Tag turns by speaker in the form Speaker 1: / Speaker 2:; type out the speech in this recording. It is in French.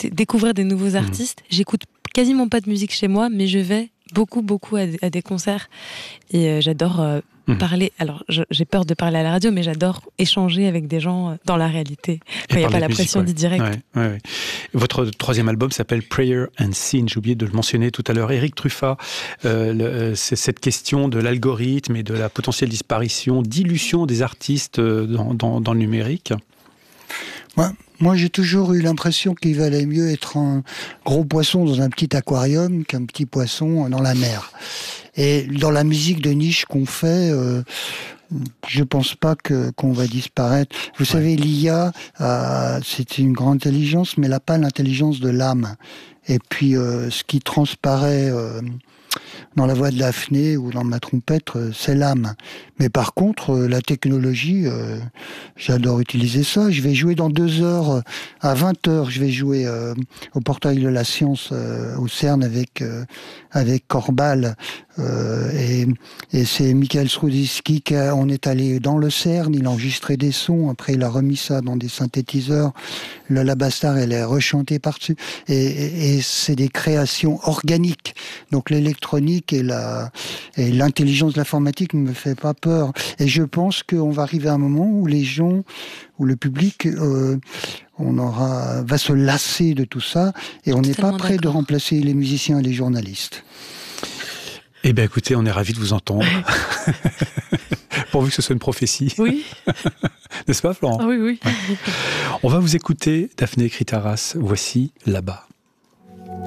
Speaker 1: découvrir des nouveaux artistes. J'écoute quasiment pas de musique chez moi, mais je vais beaucoup à des concerts. Et j'adore parler. Alors, j'ai peur de parler à la radio, mais j'adore échanger avec des gens dans la réalité. Quand il n'y a pas la pression du direct.
Speaker 2: Ouais. Votre troisième album s'appelle Prayer and Sin. J'ai oublié de le mentionner tout à l'heure. Éric Truffat, c'est cette question de l'algorithme et de la potentielle disparition, dilution des artistes dans le numérique.
Speaker 3: Moi, j'ai toujours eu l'impression qu'il valait mieux être un gros poisson dans un petit aquarium qu'un petit poisson dans la mer. Et dans la musique de niche qu'on fait, je pense pas qu'on va disparaître. Vous savez, l'IA, c'est une grande intelligence, mais elle n'a pas l'intelligence de l'âme. Et puis, ce qui transparaît dans la voix de Daphné ou dans ma trompette, c'est l'âme. Mais par contre, la technologie, j'adore utiliser ça. Je vais jouer dans 2 heures, à 20 heures, je vais jouer au Portail de la Science, au CERN avec Corbal. Et c'est Michael Strudzicki on est allé dans le CERN, il a enregistré des sons, après il a remis ça dans des synthétiseurs. La Bastard, elle est rechantée par-dessus. Et c'est des créations organiques. Donc l'électronique et l'intelligence de l'informatique ne me fait pas peur. Et je pense qu'on va arriver à un moment où les gens, où le public va se lasser de tout ça, et on n'est pas prêt de remplacer les musiciens et les journalistes.
Speaker 2: Eh bien écoutez, on est ravis de vous entendre. Pourvu que ce soit une prophétie.
Speaker 1: Oui.
Speaker 2: N'est-ce pas, Florent ?
Speaker 1: Oui.
Speaker 2: Ouais. On va vous écouter, Daphné Kritaras. Voici Là-bas.